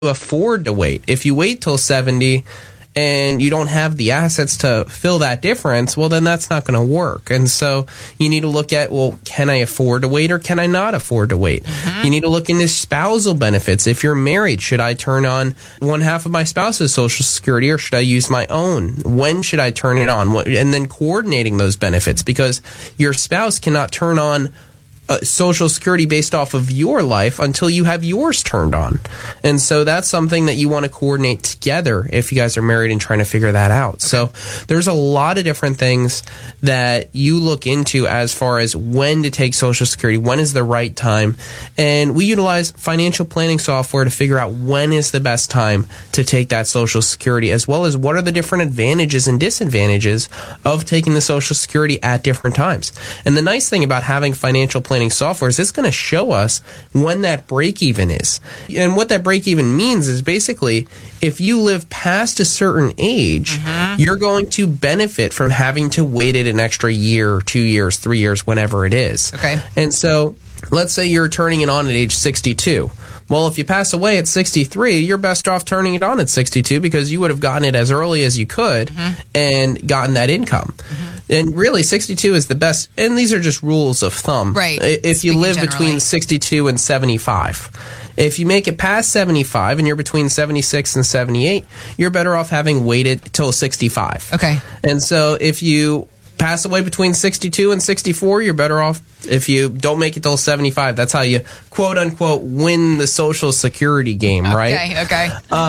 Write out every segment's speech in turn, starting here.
afford to wait. If you wait till 70 and you don't have the assets to fill that difference, well, then that's not going to work. And so you need to look at, well, can I afford to wait or can I not afford to wait? You need to look into spousal benefits. If you're married, should I turn on one half of my spouse's Social Security or should I use my own? When should I turn it on? And then coordinating those benefits, because your spouse cannot turn on Social Security based off of your life until you have yours turned on. And so that's something that you want to coordinate together if you guys are married and trying to figure that out. So there's a lot of different things that you look into as far as when to take Social Security, when is the right time. And we utilize financial planning software to figure out when is the best time to take that Social Security, as well as what are the different advantages and disadvantages of taking the Social Security at different times. And the nice thing about having financial planning software is it's going to show us when that break even is. And what that break even means is basically if you live past a certain age, you're going to benefit from having to wait it an extra year, 2 years, 3 years, whenever it is. Okay. And so let's say you're turning it on at age 62. Well, if you pass away at 63, you're best off turning it on at 62 because you would have gotten it as early as you could and gotten that income. And really, 62 is the best. And these are just rules of thumb. Right. If you live between 62 and 75. If you make it past 75 and you're between 76 and 78, you're better off having waited till 65. Okay. And so if you pass away between 62 and 64, you're better off if you don't make it till 75. That's how you, quote unquote, win the Social Security game, right? Okay.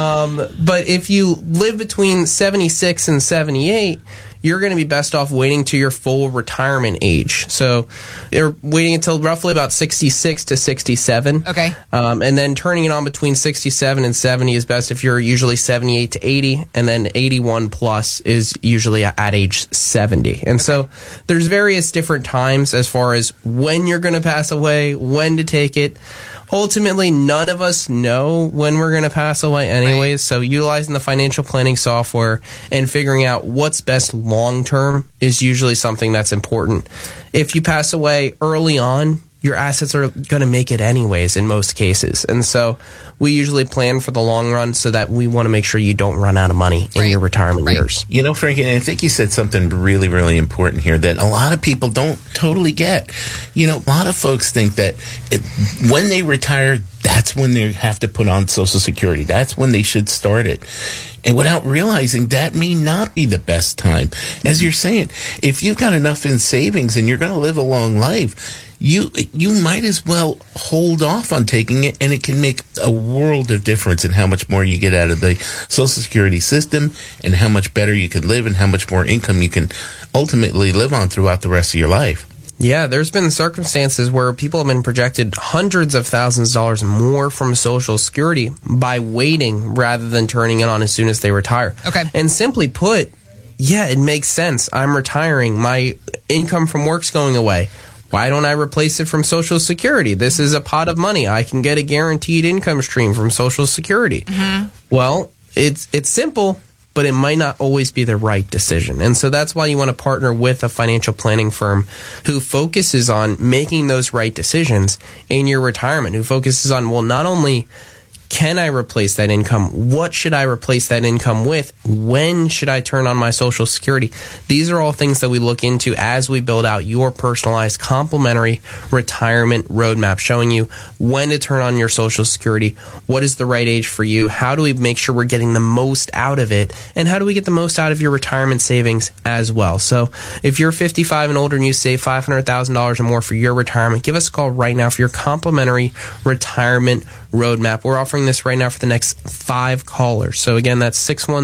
But if you live between 76 and 78, you're going to be best off waiting to your full retirement age. So you're waiting until roughly about 66 to 67. Okay. And then turning it on between 67 and 70 is best if you're usually 78 to 80. And then 81 plus is usually at age 70. And so there's various different times as far as when you're going to pass away, when to take it. Ultimately, none of us know when we're going to pass away anyways, so utilizing the financial planning software and figuring out what's best long-term is usually something that's important. If you pass away early on, your assets are going to make it anyways in most cases. And so we usually plan for the long run so that we want to make sure you don't run out of money in your retirement years. You know, Frankie, I think you said something really, really important here that a lot of people don't totally get. You know, a lot of folks think that when they retire, that's when they have to put on Social Security. That's when they should start it. And without realizing that may not be the best time. As you're saying, if you've got enough in savings and you're going to live a long life, you might as well hold off on taking it, and it can make a world of difference in how much more you get out of the Social Security system and how much better you can live and how much more income you can ultimately live on throughout the rest of your life. Yeah, there's been circumstances where people have been projected hundreds of thousands of dollars more from Social Security by waiting rather than turning it on as soon as they retire. Okay. And simply put, yeah, it makes sense. I'm retiring. My income from work's going away. Why don't I replace it from Social Security? This is a pot of money. I can get a guaranteed income stream from Social Security. Well, it's simple, but it might not always be the right decision. And so that's why you want to partner with a financial planning firm who focuses on making those right decisions in your retirement, who focuses on, well, not only can I replace that income? What should I replace that income with? When should I turn on my Social Security? These are all things that we look into as we build out your personalized complementary retirement roadmap, showing you when to turn on your Social Security, what is the right age for you, how do we make sure we're getting the most out of it, and how do we get the most out of your retirement savings as well. So if you're 55 and older and you save $500,000 or more for your retirement, give us a call right now for your complimentary retirement roadmap. We're offering this right now for the next 5 callers. So again, that's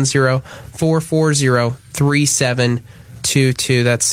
610-440-3722. That's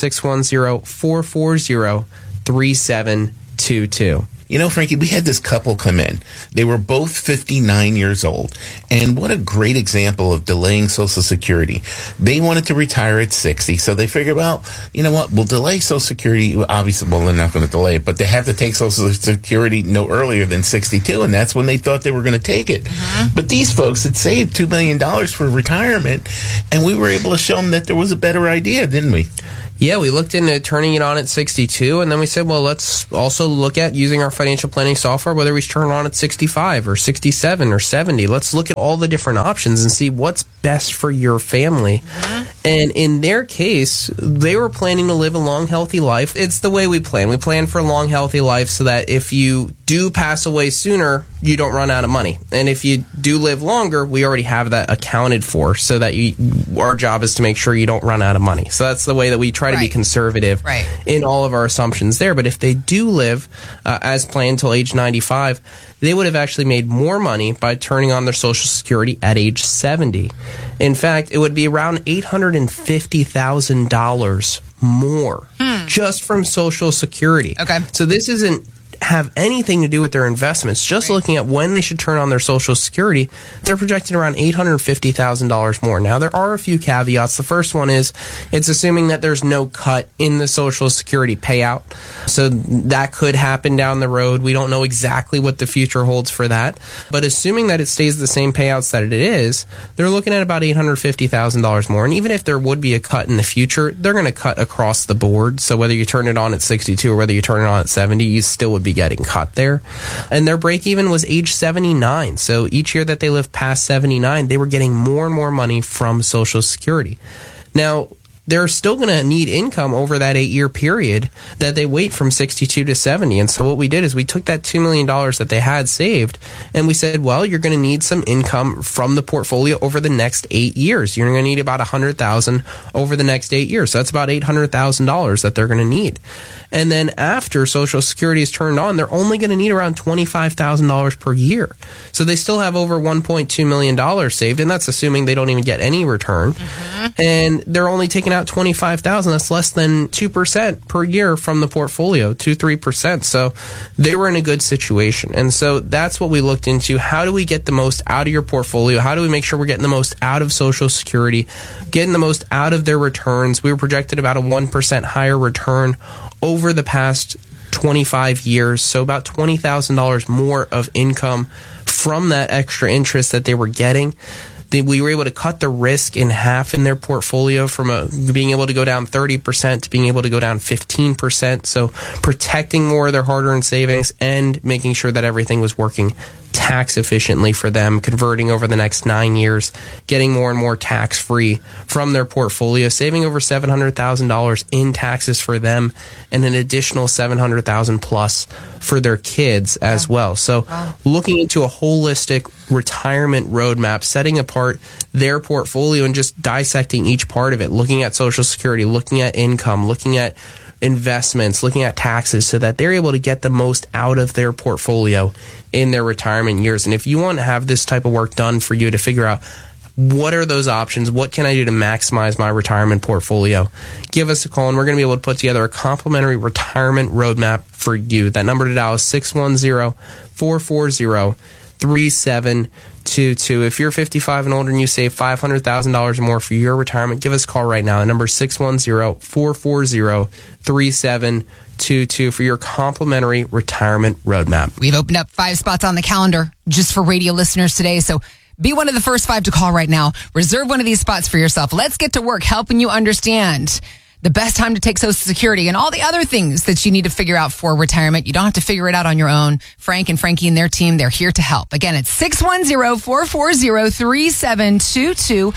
610-440-3722. You know, Frankie, we had this couple come in. They were both 59 years old. And what a great example of delaying Social Security. They wanted to retire at 60. So they figured, well, you know what? We'll delay Social Security. Obviously, well, they're not going to delay it, but they have to take Social Security no earlier than 62. And that's when they thought they were going to take it. But these folks had saved $2 million for retirement. And we were able to show them that there was a better idea, didn't we? Yeah, we looked into turning it on at 62, and then we said, well, let's also look at using our financial planning software, whether we turn it on at 65 or 67 or 70. Let's look at all the different options and see what's best for your family. And in their case, they were planning to live a long, healthy life. It's the way we plan. We plan for a long, healthy life so that if you do pass away sooner, you don't run out of money. And if you do live longer, we already have that accounted for so that our job is to make sure you don't run out of money. So that's the way that we try to be conservative in all of our assumptions there. But if they do live as planned till age 95, they would have actually made more money by turning on their Social Security at age 70. In fact, it would be around $850,000 more just from Social Security. Okay. So this isn't have anything to do with their investments. Just looking at when they should turn on their Social Security, they're projected around $850,000 more. Now, there are a few caveats. The first one is it's assuming that there's no cut in the Social Security payout. So that could happen down the road. We don't know exactly what the future holds for that. But assuming that it stays the same payouts that it is, they're looking at about $850,000 more. And even if there would be a cut in the future, they're going to cut across the board. So whether you turn it on at 62 or whether you turn it on at 70, you still would be getting cut there. And their break even was age 79. So each year that they lived past 79, they were getting more and more money from Social Security. Now, they're still going to need income over that 8-year period that they wait from 62 to 70. And so what we did is we took that $2 million that they had saved and we said, well, you're going to need some income from the portfolio over the next 8 years. You're going to need about $100,000 over the next 8 years. So that's about $800,000 that they're going to need. And then after Social Security is turned on, they're only going to need around $25,000 per year. So they still have over $1.2 million saved, and that's assuming they don't even get any return. And they're only taking out $25,000. That's less than 2% per year from the portfolio, 2-3%. So they were in a good situation. And so that's what we looked into. How do we get the most out of your portfolio? How do we make sure we're getting the most out of Social Security, getting the most out of their returns? We were projected about a 1% higher return over the past 25 years, so about $20,000 more of income from that extra interest that they were getting. We were able to cut the risk in half in their portfolio from being able to go down 30% to being able to go down 15%. So protecting more of their hard-earned savings and making sure that everything was working tax efficiently for them, converting over the next 9 years, getting more and more tax-free from their portfolio, saving over $700,000 in taxes for them, and an additional $700,000 plus for their kids as well. So looking into a holistic retirement roadmap, setting apart their portfolio and just dissecting each part of it, looking at Social Security, looking at income, looking at investments, looking at taxes, so that they're able to get the most out of their portfolio in their retirement years. And if you want to have this type of work done for you to figure out what are those options, what can I do to maximize my retirement portfolio, give us a call and we're going to be able to put together a complimentary retirement roadmap for you. That number to dial is 610-440-3722. If you're 55 and older and you save $500,000 or more for your retirement, give us a call right now. The number is 610-440-3722 for your complimentary retirement roadmap. We've opened up 5 spots on the calendar just for radio listeners today. So be one of the first 5 to call right now. Reserve one of these spots for yourself. Let's get to work helping you understand the best time to take Social Security and all the other things that you need to figure out for retirement. You don't have to figure it out on your own. Frank and Frankie and their team, they're here to help. Again, it's 610-440-3722.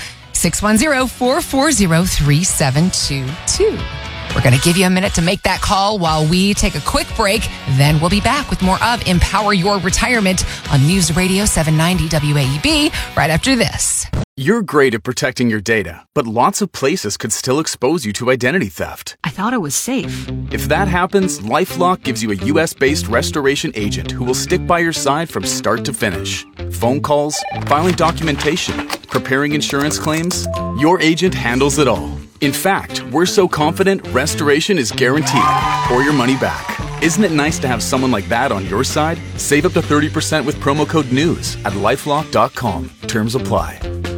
610-440-3722. We're going to give you a minute to make that call while we take a quick break. Then we'll be back with more of Empower Your Retirement on News Radio 790 WAEB right after this. You're great at protecting your data, but lots of places could still expose you to identity theft. I thought it was safe. If that happens, LifeLock gives you a U.S.-based restoration agent who will stick by your side from start to finish. Phone calls, filing documentation, preparing insurance claims, your agent handles it all. In fact, we're so confident restoration is guaranteed or your money back. Isn't it nice to have someone like that on your side? Save up to 30% with promo code NEWS at LifeLock.com. Terms apply.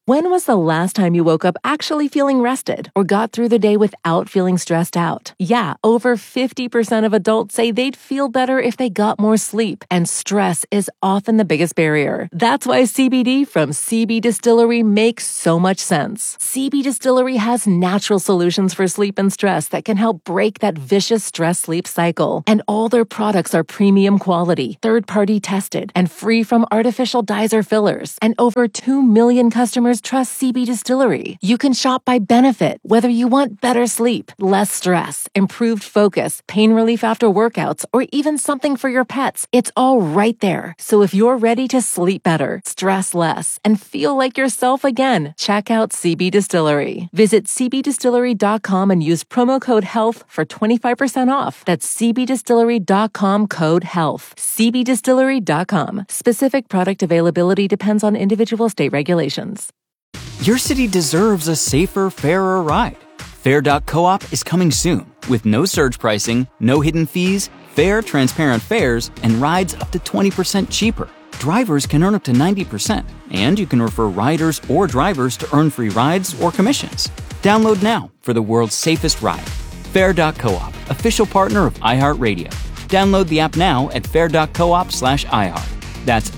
When was the last time you woke up actually feeling rested or got through the day without feeling stressed out? Yeah, over 50% of adults say they'd feel better if they got more sleep, and stress is often the biggest barrier. That's why CBD from CB Distillery makes so much sense. CB Distillery has natural solutions for sleep and stress that can help break that vicious stress-sleep cycle. And all their products are premium quality, third-party tested, and free from artificial dyes or fillers. And over 2 million customers trust CB Distillery. You can shop by benefit, whether you want better sleep, less stress, improved focus, pain relief after workouts, or even something for your pets. It's all right there. So if you're ready to sleep better, stress less, and feel like yourself again, check out CB Distillery. Visit cbdistillery.com and use promo code HEALTH for 25% off. That's cbdistillery.com, code HEALTH. cbdistillery.com. Specific product availability depends on individual state regulations. Your city deserves a safer, fairer ride. Fair.coop is coming soon with no surge pricing, no hidden fees, fair, transparent fares, and rides up to 20% cheaper. Drivers can earn up to 90%, and you can refer riders or drivers to earn free rides or commissions. Download now for the world's safest ride. Fair.coop, official partner of iHeartRadio. Download the app now at fair.coop/iHeart. That's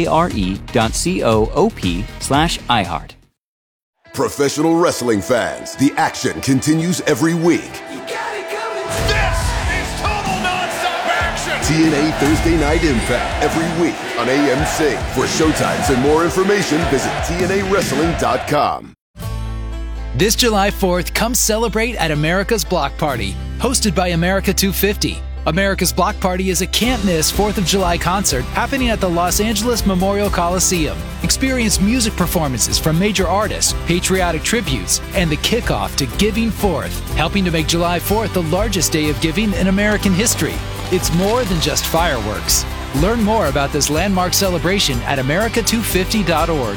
FARE.coop/iHeart. Professional wrestling fans, the action continues every week. You got it coming. This is total nonstop action. TNA Thursday Night Impact every week on AMC. For showtimes and more information, visit TNAWrestling.com. This July 4th, come celebrate at America's Block Party, hosted by America 250. America's Block Party is a can't-miss 4th of July concert happening at the Los Angeles Memorial Coliseum. Experience music performances from major artists, patriotic tributes, and the kickoff to Giving Forth, helping to make July 4th the largest day of giving in American history. It's more than just fireworks. Learn more about this landmark celebration at america250.org.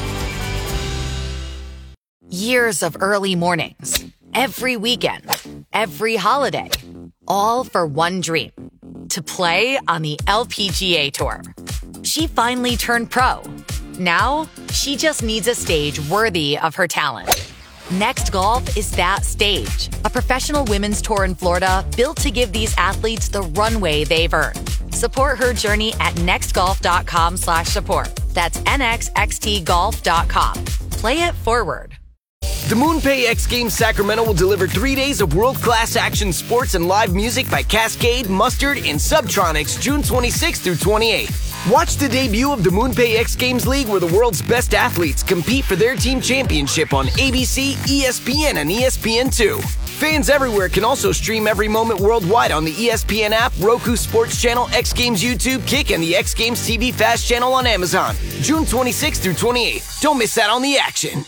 Years of early mornings, every weekend, every holiday, all for one dream, to play on the LPGA Tour. She finally turned pro. Now, she just needs a stage worthy of her talent. Next Golf is that stage, a professional women's tour in Florida built to give these athletes the runway they've earned. Support her journey at nextgolf.com/support. That's nxxtgolf.com. Play it forward. The MoonPay X Games Sacramento will deliver 3 days of world-class action sports and live music by Cascade, Mustard, and Subtronics June 26th through 28th. Watch the debut of the MoonPay X Games League, where the world's best athletes compete for their team championship on ABC, ESPN, and ESPN2. Fans everywhere can also stream every moment worldwide on the ESPN app, Roku Sports Channel, X Games YouTube, Kick, and the X Games TV Fast channel on Amazon. June 26th through 28th. Don't miss out on the action.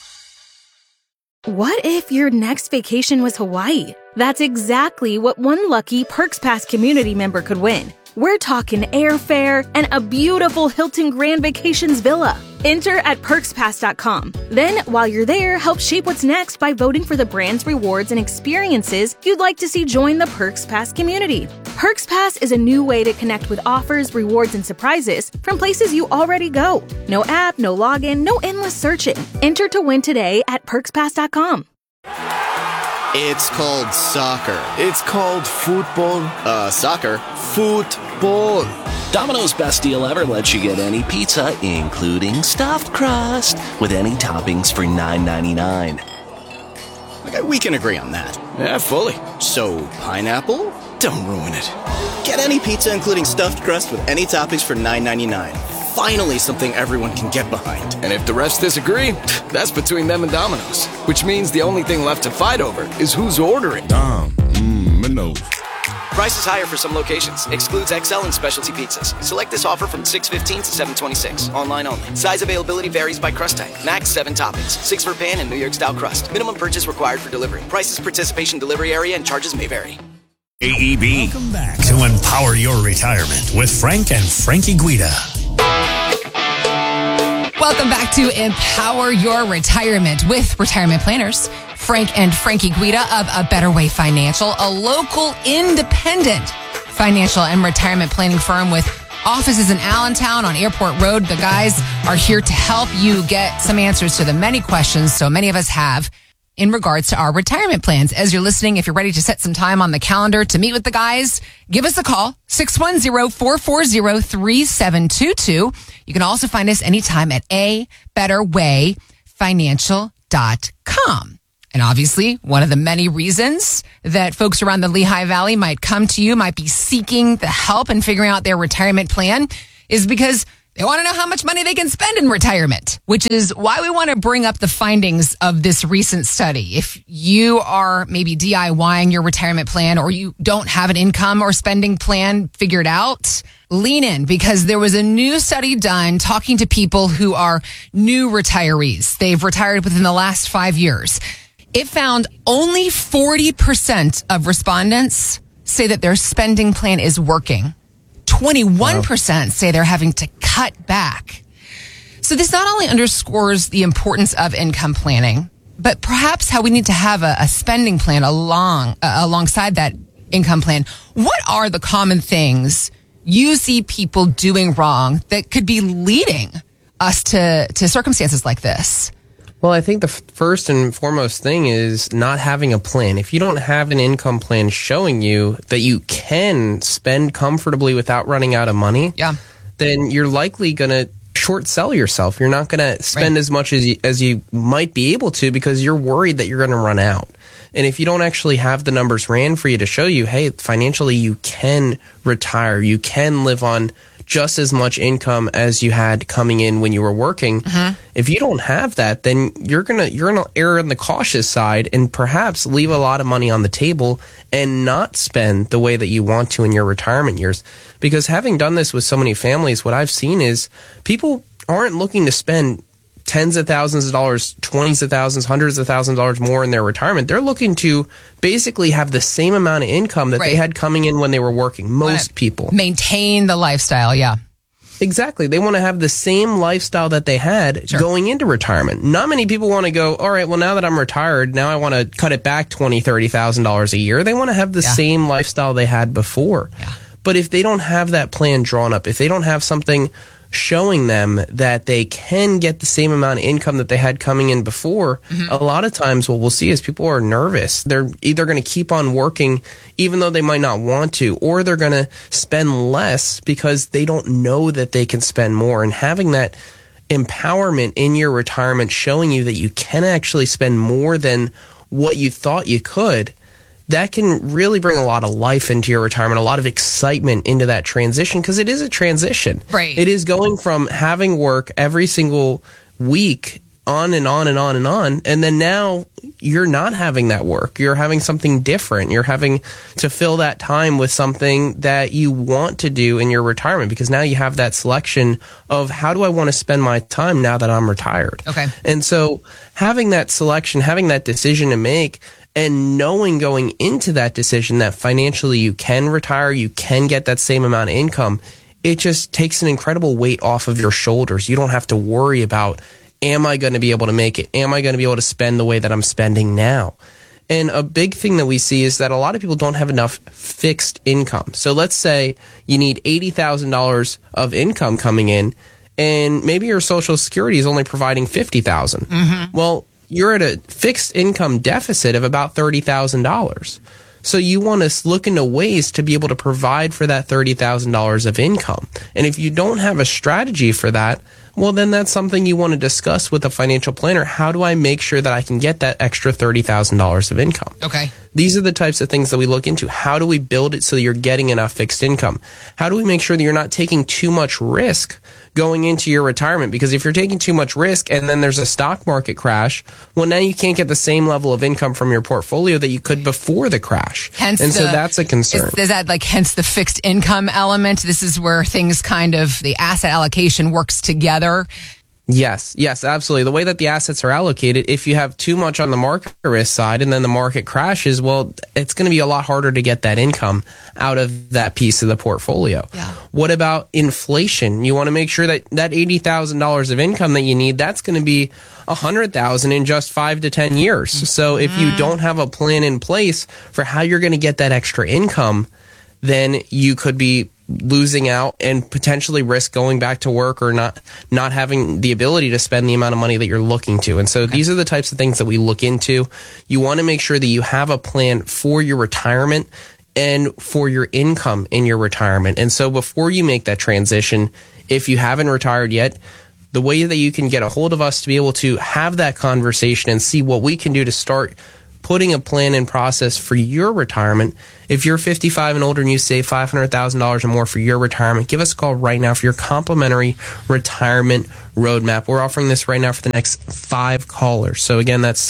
What if your next vacation was Hawaii? That's exactly what one lucky Perks Pass community member could win. We're talking airfare and a beautiful Hilton Grand Vacations villa. Enter at PerksPass.com. Then, while you're there, help shape what's next by voting for the brands, rewards, and experiences you'd like to see join the Perks Pass community. Perks Pass is a new way to connect with offers, rewards, and surprises from places you already go. No app, no login, no endless searching. Enter to win today at PerksPass.com. It's called soccer. It's called football. Soccer. Football. Domino's Best Deal Ever lets you get any pizza, including stuffed crust, with any toppings for $9.99. Okay, we can agree on that. Yeah, fully. So, pineapple? Don't ruin it. Get any pizza, including stuffed crust, with any toppings for $9.99. Finally, something everyone can get behind. And if the refs disagree, that's between them and Domino's. Which means the only thing left to fight over is who's ordering. Price is higher for some locations. Excludes XL and specialty pizzas. Select this offer from 6/15 to 7/26. Online only. Size availability varies by crust type. Max 7 toppings. 6 for pan and New York style crust. Minimum purchase required for delivery. Prices, participation, delivery area, and charges may vary. AEB. Welcome back to Empower Your Retirement with Frank and Frankie Guida. Welcome back to Empower Your Retirement with retirement planners Frank and Frankie Guida of A Better Way Financial, a local independent financial and retirement planning firm with office is in Allentown on Airport Road. The guys are here to help you get some answers to the many questions so many of us have in regards to our retirement plans. As you're listening, if you're ready to set some time on the calendar to meet with the guys, give us a call, 610-440-3722. You can also find us anytime at abetterwayfinancial.com. And obviously, one of the many reasons that folks around the Lehigh Valley might come to you, might be seeking the help in figuring out their retirement plan, is because they want to know how much money they can spend in retirement, which is why we want to bring up the findings of this recent study. If you are maybe DIYing your retirement plan or you don't have an income or spending plan figured out, lean in, because there was a new study done talking to people who are new retirees. They've retired within the last 5 years. It found only 40% of respondents say that their spending plan is working. 21% say they're having to cut back. So this not only underscores the importance of income planning, but perhaps how we need to have a spending plan alongside that income plan. What are the common things you see people doing wrong that could be leading us to circumstances like this? Well, I think the first and foremost thing is not having a plan. If you don't have an income plan showing you that you can spend comfortably without running out of money, then you're likely going to short sell yourself. You're not going to spend as much as you might be able to because you're worried that you're going to run out. And if you don't actually have the numbers ran for you to show you, hey, financially you can retire, you can live on just as much income as you had coming in when you were working. If you don't have that, then you're gonna err on the cautious side and perhaps leave a lot of money on the table and not spend the way that you want to in your retirement years. Because having done this with so many families, what I've seen is people aren't looking to spend tens of thousands of dollars, 20s of thousands, hundreds of thousands of dollars more in their retirement. They're looking to basically have the same amount of income that they had coming in when they were working. Most people maintain the lifestyle. Yeah, exactly. They want to have the same lifestyle that they had going into retirement. Not many people want to go, all right, well, now that I'm retired, now I want to cut it back $20,000, $30,000 a year. They want to have the same lifestyle they had before. But if they don't have that plan drawn up, if they don't have something showing them that they can get the same amount of income that they had coming in before, a lot of times what we'll see is people are nervous. They're either going to keep on working even though they might not want to, or they're going to spend less because they don't know that they can spend more. And having that empowerment in your retirement showing you that you can actually spend more than what you thought you could, that can really bring a lot of life into your retirement, a lot of excitement into that transition, because it is a transition. Right. It is going from having work every single week on and on and on and on, and then now you're not having that work. You're having something different. You're having to fill that time with something that you want to do in your retirement, because now you have that selection of how do I want to spend my time now that I'm retired. Okay. And so having that selection, having that decision to make, and knowing going into that decision that financially you can retire, you can get that same amount of income, it just takes an incredible weight off of your shoulders. You don't have to worry about, am I going to be able to make it? Am I going to be able to spend the way that I'm spending now? And a big thing that we see is that a lot of people don't have enough fixed income. So let's say you need $80,000 of income coming in, and maybe your Social Security is only providing $50,000. Well, you're at a fixed income deficit of about $30,000. So you want to look into ways to be able to provide for that $30,000 of income. And if you don't have a strategy for that, well, then that's something you want to discuss with a financial planner. How do I make sure that I can get that extra $30,000 of income? Okay. These are the types of things that we look into. How do we build it so you're getting enough fixed income? How do we make sure that you're not taking too much risk going into your retirement? Because if you're taking too much risk and then there's a stock market crash, well, now you can't get the same level of income from your portfolio that you could before the crash. So that's a concern. Is that hence the fixed income element? This is where things the asset allocation works together. Yes, absolutely. The way that the assets are allocated, if you have too much on the market risk side and then the market crashes, well, it's going to be a lot harder to get that income out of that piece of the portfolio. Yeah. What about inflation? You want to make sure that that $80,000 of income that you need, that's going to be $100,000 in just 5 to 10 years. So if you don't have a plan in place for how you're going to get that extra income, then you could be losing out and potentially risk going back to work or not having the ability to spend the amount of money that you're looking to. And so these are the types of things that we look into. You want to make sure that you have a plan for your retirement and for your income in your retirement. And so before you make that transition, if you haven't retired yet, the way that you can get a hold of us to be able to have that conversation and see what we can do to start putting a plan in process for your retirement. If you're 55 and older and you save $500,000 or more for your retirement, give us a call right now for your complimentary retirement roadmap. We're offering this right now for the next 5 callers. So again, that's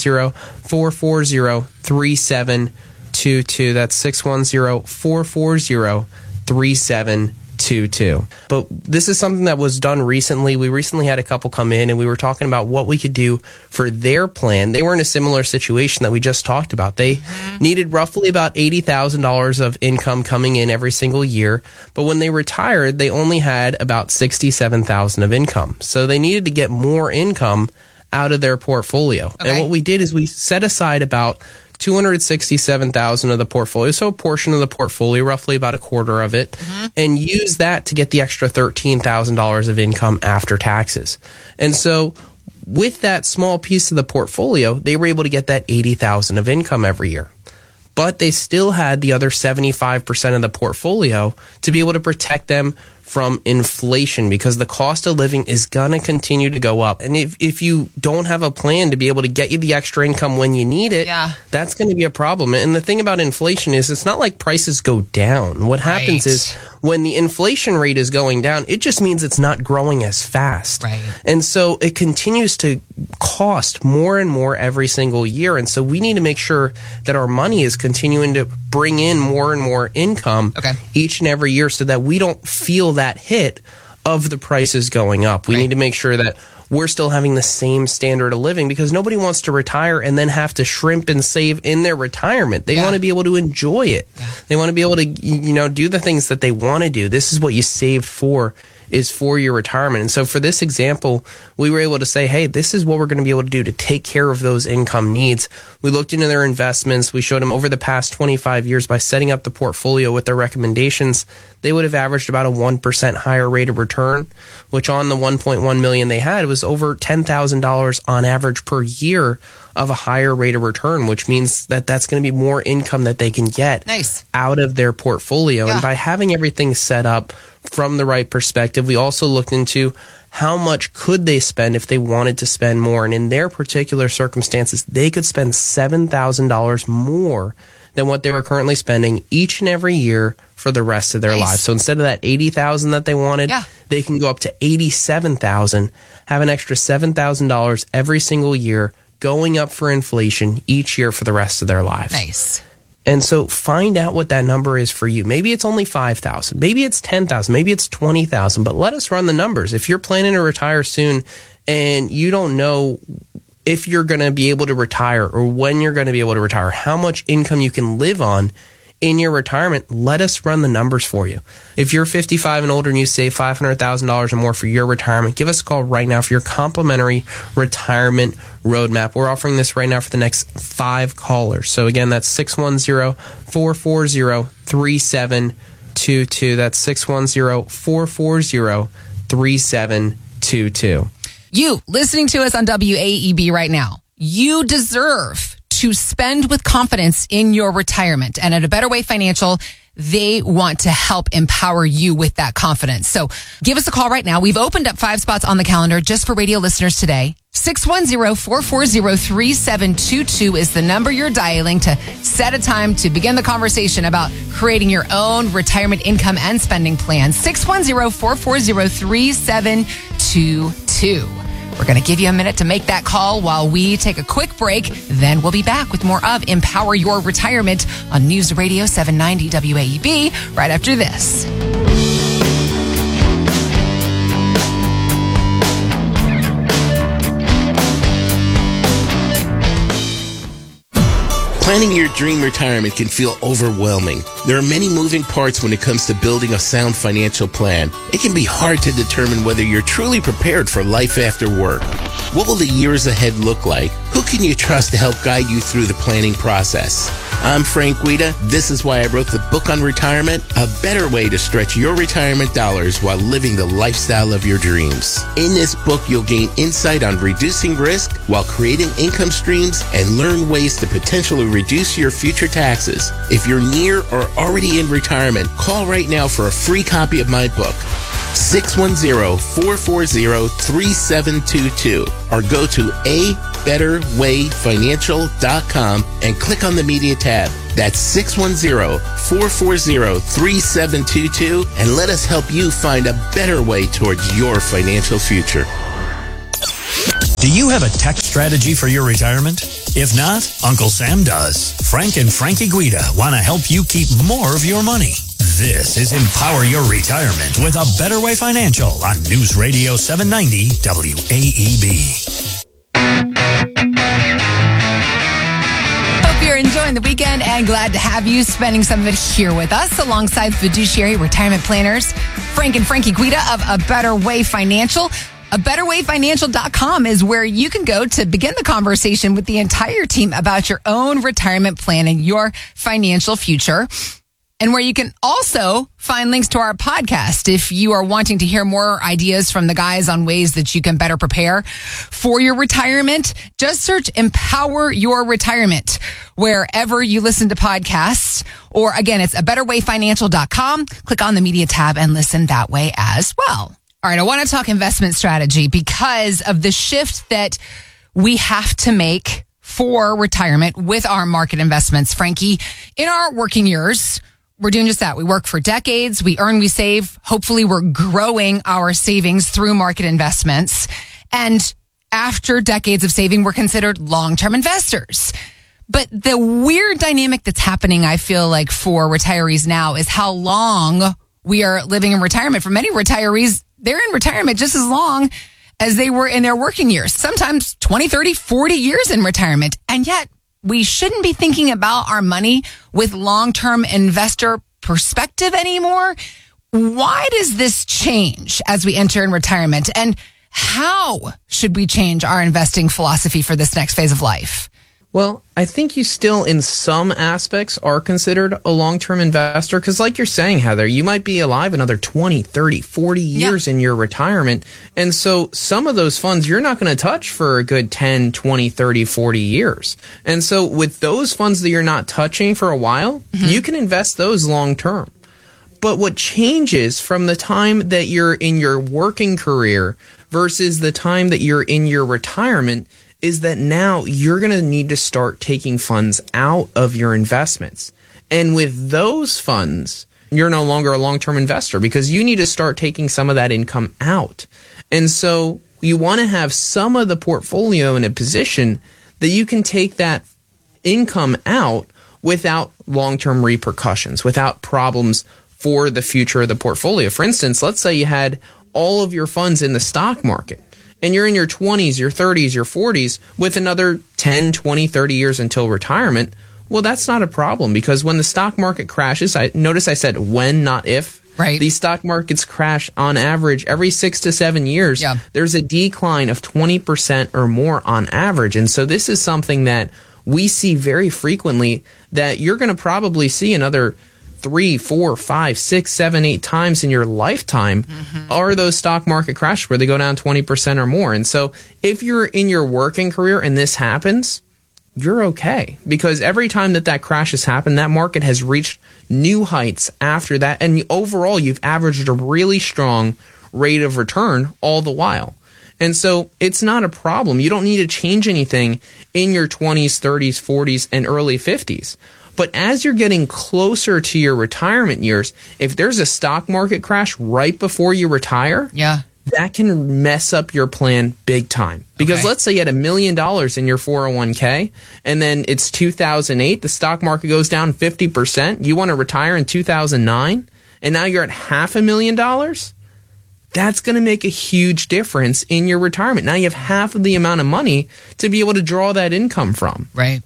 610-440-3722. That's 610-440-3722. But this is something that was done recently. We recently had a couple come in and we were talking about what we could do for their plan. They were in a similar situation that we just talked about. They needed roughly about $80,000 of income coming in every single year. But when they retired, they only had about $67,000 of income. So they needed to get more income out of their portfolio. Okay. And what we did is we set aside about $267,000 of the portfolio, so a portion of the portfolio, roughly about a quarter of it, and use that to get the extra $13,000 of income after taxes. And so with that small piece of the portfolio, they were able to get that $80,000 of income every year. But they still had the other 75% of the portfolio to be able to protect them from inflation, because the cost of living is going to continue to go up. And if you don't have a plan to be able to get you the extra income when you need it, that's going to be a problem. And the thing about inflation is it's not like prices go down. What happens is when the inflation rate is going down, it just means it's not growing as fast. Right. And so it continues to cost more and more every single year. And so we need to make sure that our money is continuing to bring in more and more income each and every year so that we don't feel that hit of the prices going up. We need to make sure that we're still having the same standard of living, because nobody wants to retire and then have to shrimp and save in their retirement. They want to be able to enjoy it. They want to be able to, do the things that they want to do. This is what you saved for, is for your retirement. And so for this example, we were able to say, hey, this is what we're going to be able to do to take care of those income needs. We looked into their investments. We showed them over the past 25 years by setting up the portfolio with their recommendations, they would have averaged about a 1% higher rate of return, which on the $1.1 million they had was over $10,000 on average per year of a higher rate of return, which means that that's going to be more income that they can get out of their portfolio. And by having everything set up from the right perspective, we also looked into how much could they spend if they wanted to spend more. And in their particular circumstances, they could spend $7,000 more than what they were currently spending each and every year for the rest of their lives. So instead of that $80,000 that they wanted, they can go up to $87,000, have an extra $7,000 every single year going up for inflation each year for the rest of their lives. Nice. And so find out what that number is for you. Maybe it's only $5,000. Maybe it's $10,000. Maybe it's $20,000. But let us run the numbers. If you're planning to retire soon and you don't know if you're going to be able to retire or when you're going to be able to retire, how much income you can live on in your retirement, let us run the numbers for you. If you're 55 and older and you save $500,000 or more for your retirement, give us a call right now for your complimentary retirement roadmap. We're offering this right now for the next 5 callers. So again, that's 610-440-3722. That's 610-440-3722. You listening to us on WAEB right now, you deserve to spend with confidence in your retirement. And at A Better Way Financial, they want to help empower you with that confidence. So give us a call right now. We've opened up 5 spots on the calendar just for radio listeners today. 610-440-3722 is the number you're dialing to set a time to begin the conversation about creating your own retirement income and spending plan. 610-440-3722. We're going to give you a minute to make that call while we take a quick break. Then we'll be back with more of Empower Your Retirement on News Radio 790 WAEB right after this. Planning your dream retirement can feel overwhelming. There are many moving parts when it comes to building a sound financial plan. It can be hard to determine whether you're truly prepared for life after work. What will the years ahead look like? Who can you trust to help guide you through the planning process? I'm Frank Guida. This is why I wrote the book on retirement, A Better Way to Stretch Your Retirement Dollars While Living the Lifestyle of Your Dreams. In this book, you'll gain insight on reducing risk while creating income streams and learn ways to potentially reduce your future taxes. If you're near or already in retirement, call right now for a free copy of my book. 610-440-3722 or go to abetterwayfinancial.com and click on the media tab. That's 610-440-3722 and let us help you find a better way towards your financial future. Do you have a tax strategy for your retirement? If not, Uncle Sam does. Frank and Frankie Guida want to help you keep more of your money. This is Empower Your Retirement with A Better Way Financial on News Radio 790 WAEB. Hope you're enjoying the weekend and glad to have you spending some of it here with us alongside fiduciary retirement planners Frank and Frankie Guida of A Better Way Financial. ABetterWayFinancial.com is where you can go to begin the conversation with the entire team about your own retirement plan and your financial future. And where you can also find links to our podcast if you are wanting to hear more ideas from the guys on ways that you can better prepare for your retirement. Just search Empower Your Retirement wherever you listen to podcasts. Or again, it's ABetterWayFinancial.com. Click on the media tab and listen that way as well. All right, I want to talk investment strategy because of the shift that we have to make for retirement with our market investments. Frankie, in our working years, we're doing just that. We work for decades. We earn, we save. Hopefully, we're growing our savings through market investments. And after decades of saving, we're considered long-term investors. But the weird dynamic that's happening, I feel like, for retirees now is how long we are living in retirement. For many retirees, they're in retirement just as long as they were in their working years, sometimes 20, 30, 40 years in retirement. And yet we shouldn't be thinking about our money with long-term investor perspective anymore. Why does this change as we enter in retirement? And how should we change our investing philosophy for this next phase of life? Well, I think you still, in some aspects, are considered a long-term investor because like you're saying, Heather, you might be alive another 20, 30, 40 years in your retirement. And so some of those funds you're not going to touch for a good 10, 20, 30, 40 years. And so with those funds that you're not touching for a while, you can invest those long-term. But what changes from the time that you're in your working career versus the time that you're in your retirement is that now you're going to need to start taking funds out of your investments. And with those funds, you're no longer a long-term investor because you need to start taking some of that income out. And so you want to have some of the portfolio in a position that you can take that income out without long-term repercussions, without problems for the future of the portfolio. For instance, let's say you had all of your funds in the stock market. And you're in your 20s, your 30s, your 40s with another 10, 20, 30 years until retirement. Well, that's not a problem because when the stock market crashes, notice I said when, not if. Right. These stock markets crash on average every 6 to 7 years. Yeah. There's a decline of 20% or more on average. And so this is something that we see very frequently that you're going to probably see another 3, 4, 5, 6, 7, 8 times in your lifetime are those stock market crashes where they go down 20% or more. And so if you're in your working career and this happens, you're okay. Because every time that crash has happened, that market has reached new heights after that. And overall, you've averaged a really strong rate of return all the while. And so it's not a problem. You don't need to change anything in your 20s, 30s, 40s, and early 50s. But as you're getting closer to your retirement years, if there's a stock market crash right before you retire, that can mess up your plan big time. Because let's say you had $1 million in your 401k, and then it's 2008, the stock market goes down 50%. You want to retire in 2009, and now you're at $500,000. That's going to make a huge difference in your retirement. Now you have half of the amount of money to be able to draw that income from. Right.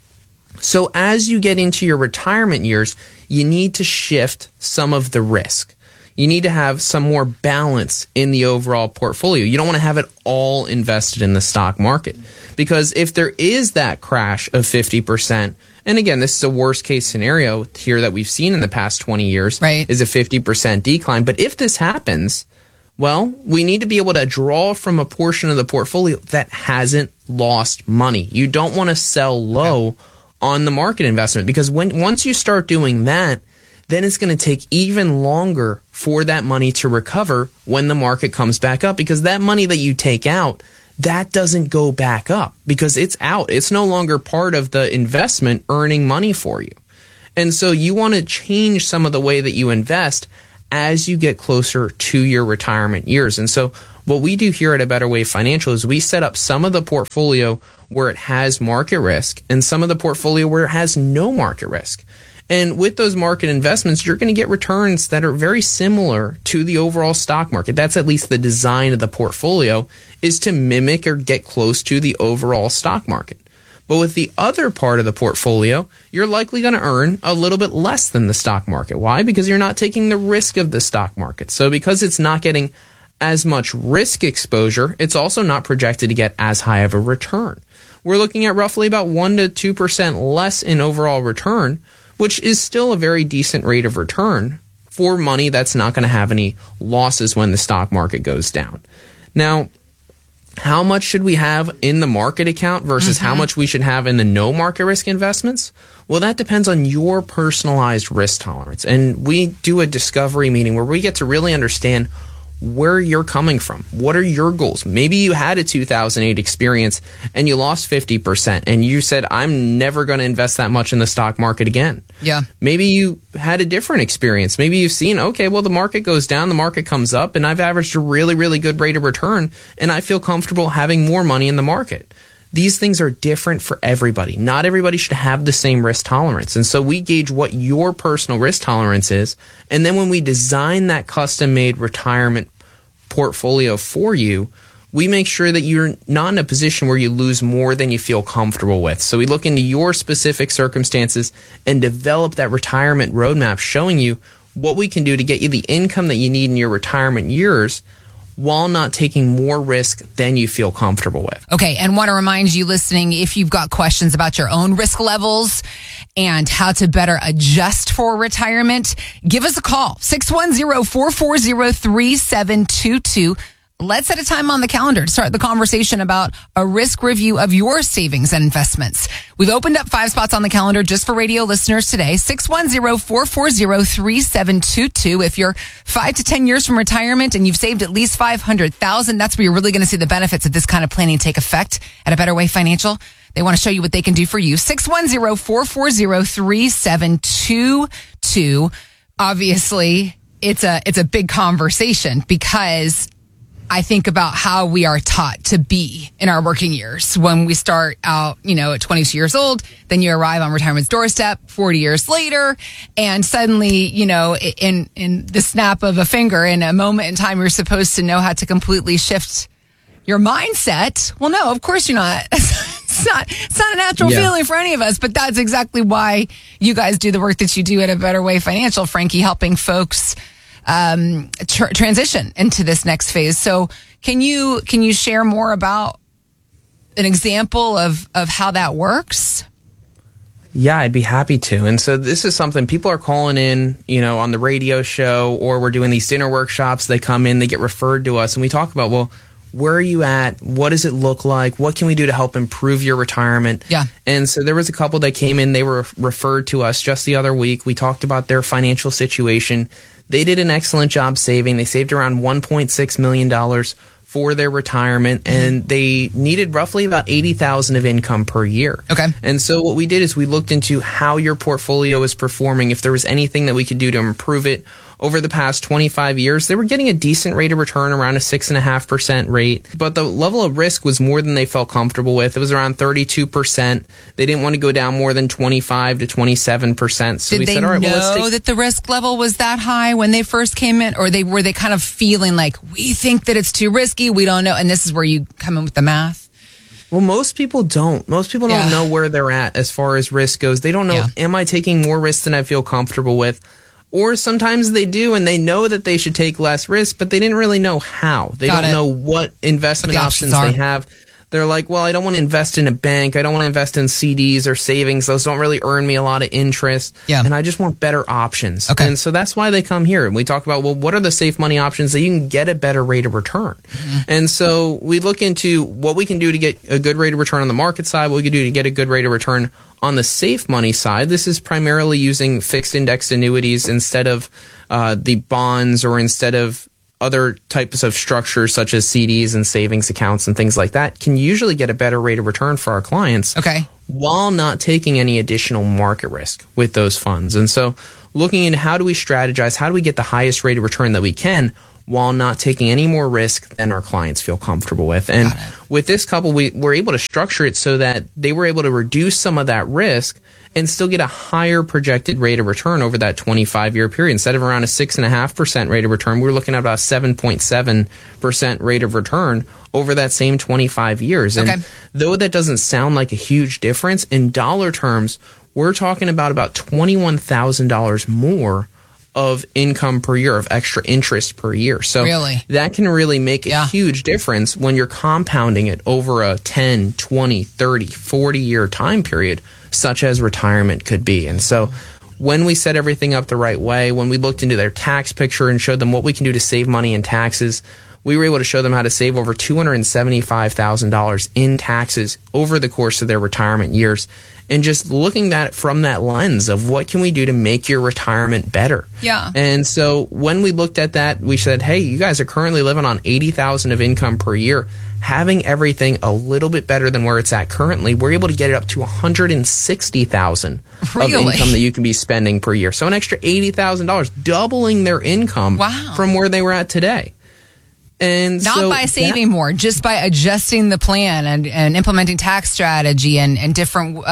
So as you get into your retirement years, you need to shift some of the risk. You need to have some more balance in the overall portfolio. You don't want to have it all invested in the stock market, because if there is that crash of 50%, and again, this is a worst case scenario here that we've seen in the past 20 years, right, is a 50% decline. But if this happens, well, we need to be able to draw from a portion of the portfolio that hasn't lost money. You don't want to sell low on the market investment, because once you start doing that, then it's going to take even longer for that money to recover when the market comes back up, because that money that you take out, that doesn't go back up because it's out. It's no longer part of the investment earning money for you. And so you want to change some of the way that you invest as you get closer to your retirement years. And so what we do here at A Better Way Financial is we set up some of the portfolio where it has market risk and some of the portfolio where it has no market risk. And with those market investments, you're going to get returns that are very similar to the overall stock market. That's at least the design of the portfolio, is to mimic or get close to the overall stock market. But with the other part of the portfolio, you're likely going to earn a little bit less than the stock market. Why? Because you're not taking the risk of the stock market. So because it's not getting as much risk exposure, it's also not projected to get as high of a return. We're looking at roughly about 1 to 2% less in overall return, which is still a very decent rate of return for money that's not going to have any losses when the stock market goes down. Now, how much should we have in the market account versus how much we should have in the no market risk investments? Well, that depends on your personalized risk tolerance. And we do a discovery meeting where we get to really understand where you're coming from. What are your goals? Maybe you had a 2008 experience and you lost 50% and you said, I'm never going to invest that much in the stock market again. Yeah. Maybe you had a different experience. Maybe you've seen, okay, well, the market goes down, the market comes up, and I've averaged a really, really good rate of return, and I feel comfortable having more money in the market. These things are different for everybody. Not everybody should have the same risk tolerance. And so we gauge what your personal risk tolerance is. And then when we design that custom-made retirement portfolio for you, we make sure that you're not in a position where you lose more than you feel comfortable with. So we look into your specific circumstances and develop that retirement roadmap showing you what we can do to get you the income that you need in your retirement years while not taking more risk than you feel comfortable with. Okay, and want to remind you listening, if you've got questions about your own risk levels and how to better adjust for retirement, give us a call, 610-440-3722. Let's set a time on the calendar to start the conversation about a risk review of your savings and investments. We've opened up 5 spots on the calendar just for radio listeners today. 610-440-3722. If you're 5 to 10 years from retirement and you've saved at least $500,000, that's where you're really going to see the benefits of this kind of planning take effect at A Better Way Financial. They want to show you what they can do for you. 610-440-3722. Obviously, it's a big conversation because I think about how we are taught to be in our working years. When we start out, at 22 years old, then you arrive on retirement's doorstep 40 years later, and suddenly, in the snap of a finger, in a moment in time, you're supposed to know how to completely shift your mindset. Well, no, of course you're not. It's not a natural feeling for any of us, but that's exactly why you guys do the work that you do at A Better Way Financial, Frankie, helping folks transition into this next phase. So can you share more about an example of how that works? Yeah, I'd be happy to. And so this is something people are calling in, on the radio show, or we're doing these dinner workshops. They come in, they get referred to us, and we talk about, well, where are you at? What does it look like? What can we do to help improve your retirement? Yeah. And so there was a couple that came in. They were referred to us just the other week. We talked about their financial situation. They did an excellent job saving. They saved around $1.6 million for their retirement, and they needed roughly about $80,000 of income per year. Okay. And so what we did is we looked into how your portfolio is performing, if there was anything that we could do to improve it. Over the past 25 years, they were getting a decent rate of return, around a 6.5% rate, but the level of risk was more than they felt comfortable with. It was around 32%. They didn't want to go down more than 25 to 27%. So we said, all right, well, let's know that the risk level was that high when they first came in, or were they kind of feeling like, we think that it's too risky, we don't know, and this is where you come in with the math? Well, most people don't. Most people don't know where they're at as far as risk goes. They don't know, am I taking more risk than I feel comfortable with? Or sometimes they do and they know that they should take less risk, but they didn't really know how. They don't know what investment options they have. They're like, well, I don't want to invest in a bank. I don't want to invest in CDs or savings. Those don't really earn me a lot of interest. Yeah. And I just want better options. Okay. And so that's why they come here. And we talk about, well, what are the safe money options that you can get a better rate of return? Mm-hmm. And so we look into what we can do to get a good rate of return on the market side, what we can do to get a good rate of return on the safe money side. This is primarily using fixed indexed annuities instead of the bonds or instead of other types of structures such as CDs and savings accounts and things like that can usually get a better rate of return for our clients while not taking any additional market risk with those funds. And so looking into how do we strategize, how do we get the highest rate of return that we can while not taking any more risk than our clients feel comfortable with. And with this couple, we were able to structure it so that they were able to reduce some of that risk and still get a higher projected rate of return over that 25-year period. Instead of around a 6.5% rate of return, we were looking at about 7.7% rate of return over that same 25 years. And though that doesn't sound like a huge difference, in dollar terms, we're talking about $21,000 more of income per year, of extra interest per year. So that can really make a huge difference when you're compounding it over a 10, 20, 30, 40-year time period, such as retirement could be. And so when we set everything up the right way, when we looked into their tax picture and showed them what we can do to save money in taxes, we were able to show them how to save over $275,000 in taxes over the course of their retirement years. And just looking at it from that lens of what can we do to make your retirement better? Yeah. And so when we looked at that, we said, hey, you guys are currently living on $80,000 of income per year. Having everything a little bit better than where it's at currently, we're able to get it up to $160,000 of income that you can be spending per year. So an extra $80,000, doubling their income from where they were at today. And not by saving more, just by adjusting the plan and implementing tax strategy and different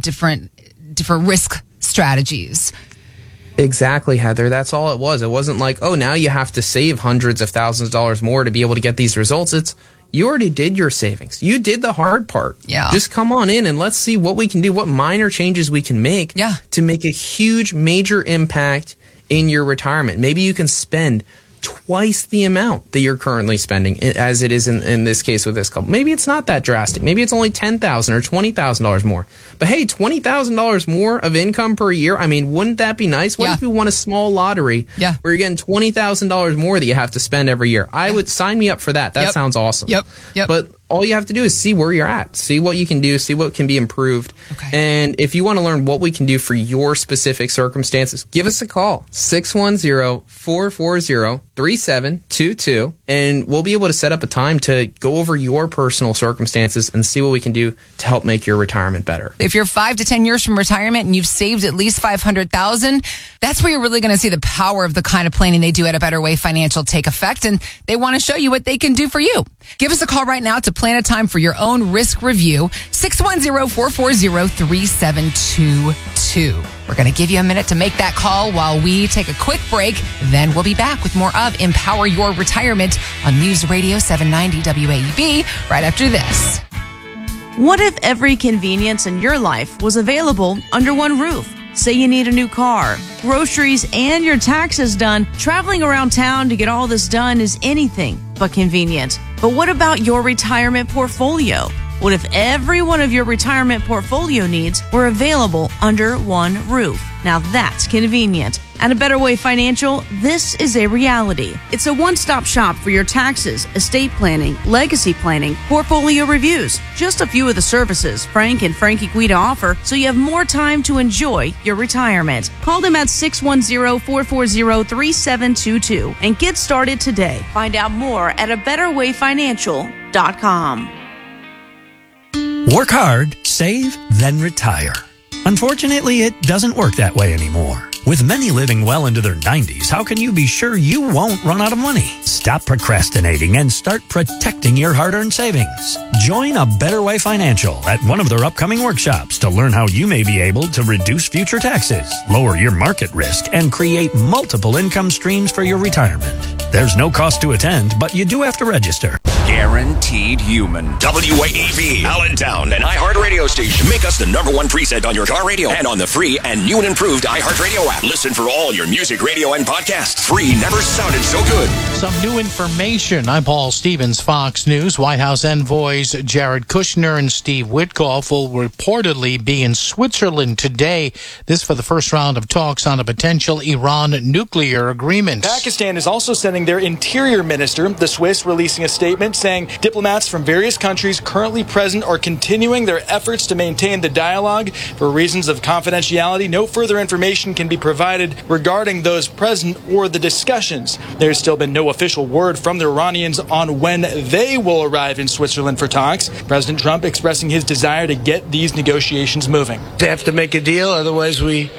risk strategies. Exactly, Heather. That's all it was. It wasn't like, oh, now you have to save hundreds of thousands of dollars more to be able to get these results. It's you already did your savings. You did the hard part. Yeah. Just come on in and let's see what we can do, what minor changes we can make to make a huge, major impact in your retirement. Maybe you can spend twice the amount that you're currently spending as it is in this case with this couple. Maybe it's not that drastic. Maybe it's only $10,000 or $20,000 more. But hey, $20,000 more of income per year. I mean, wouldn't that be nice? What if you won a small lottery where you're getting $20,000 more that you have to spend every year? I would sign me up for that. That sounds awesome. But all you have to do is see where you're at, see what you can do, see what can be improved. And if you want to learn what we can do for your specific circumstances, give us a call, 610-440-3722, and we'll be able to set up a time to go over your personal circumstances and see what we can do to help make your retirement better. If you're 5 to 10 years from retirement and you've saved at least $500,000, that's where you're really going to see the power of the kind of planning they do at A Better Way Financial take effect, and they want to show you what they can do for you. Give us a call right now to plan a time for your own risk review, 610-440-3722. We're going to give you a minute to make that call while we take a quick break. Then we'll be back with more of Empower Your Retirement on News Radio 790 WAEB right after this. What if every convenience in your life was available under one roof? Say you need a new car, groceries, and your taxes done. Traveling around town to get all this done is anything but convenient. But what about your retirement portfolio? What if every one of your retirement portfolio needs were available under one roof? Now that's convenient. At A Better Way Financial, this is a reality. It's a one-stop shop for your taxes, estate planning, legacy planning, portfolio reviews. Just a few of the services Frank and Frankie Guida offer, so you have more time to enjoy your retirement. Call them at 610-440-3722 and get started today. Find out more at abetterwayfinancial.com. Work hard, save, then retire. Unfortunately, it doesn't work that way anymore. With many living well into their 90s, how can you be sure you won't run out of money? Stop procrastinating and start protecting your hard-earned savings. Join A Better Way Financial at one of their upcoming workshops to learn how you may be able to reduce future taxes, lower your market risk, and create multiple income streams for your retirement. There's no cost to attend, but you do have to register. guaranteed human. WAEB, Allentown, an iHeart radio station. Make us the #1 preset on your car radio and on the free and new and improved iHeart Radio app. Listen for all your music, radio, and podcasts. Free never sounded so good. Some new information. I'm Paul Stevens, Fox News. White House envoys Jared Kushner and Steve Witkoff will reportedly be in Switzerland today. This for the first round of talks on a potential Iran nuclear agreement. Pakistan is also sending their interior minister, the Swiss, releasing a statement saying diplomats from various countries currently present are continuing their efforts to maintain the dialogue. For reasons of confidentiality, no further information can be provided regarding those present or the discussions. There's still been no official word from the Iranians on when they will arrive in Switzerland for talks. President Trump expressing his desire to get these negotiations moving. They have to make a deal, otherwise we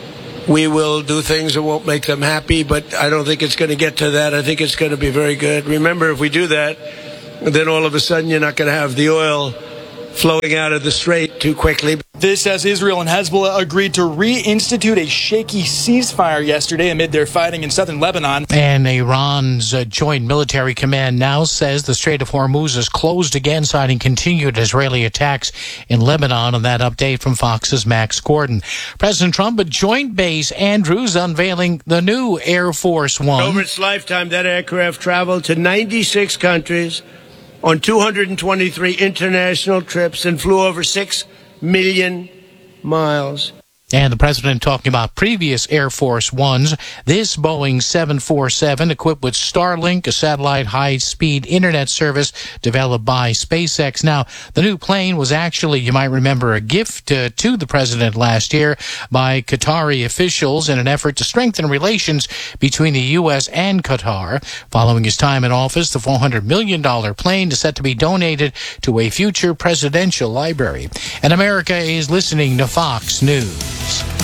will do things that won't make them happy, but I don't think it's going to get to that. I think it's going to be very good. Remember, if we do that, then all of a sudden you're not going to have the oil flowing out of the strait too quickly. This as Israel and Hezbollah agreed to reinstitute a shaky ceasefire yesterday amid their fighting in southern Lebanon. And Iran's Joint Military Command now says the Strait of Hormuz is closed again, citing continued Israeli attacks in Lebanon. And that update from Fox's Max Gordon. President Trump at Joint Base Andrews unveiling the new Air Force One. Over its lifetime, that aircraft traveled to 96 countries on 223 international trips and flew over 6 million miles. And the president talking about previous Air Force Ones. This Boeing 747 equipped with Starlink, a satellite high-speed internet service developed by SpaceX. Now, the new plane was actually, you might remember, a gift to the president last year by Qatari officials in an effort to strengthen relations between the U.S. and Qatar. Following his time in office, the $400 million plane is set to be donated to a future presidential library. And America is listening to Fox News.